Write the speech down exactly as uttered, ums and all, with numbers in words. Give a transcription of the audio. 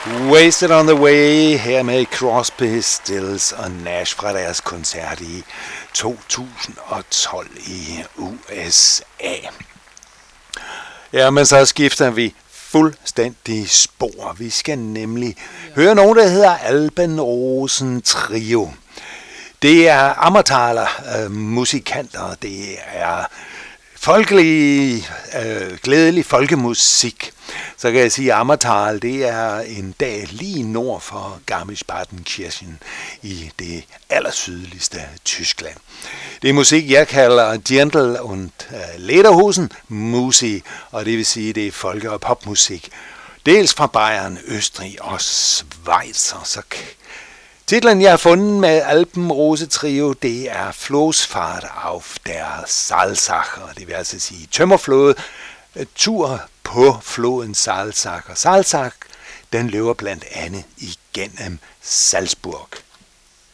Wasted on the Way her med Crosby, Stills og Nash fra deres koncert i to tusind og tolv i U S A. Ja, men så skifter vi fuldstændig spor. Vi skal nemlig høre nogen, der hedder Alpenrosen Trio. Det er Ammertaler øh, musikanter, det er folkelig, øh, glædelig folkemusik. Så kan jeg sige, at Ammertal, det er en dag lige nord for Garmisch-Partenkirchen i det allersydligste Tyskland. Det er musik, jeg kalder Gentle und äh, Lederhosen Musi, og det vil sige, det er folke- og popmusik. Dels fra Bayern, Østrig og Schweiz. Så titlen, jeg har fundet med Alpenrose Trio, det er Floßfahrt auf der Salzach, og det vil altså sige tømmerflåde, tur på floden Salzach. Og Salzach, den løber blandt andet igennem Salzburg.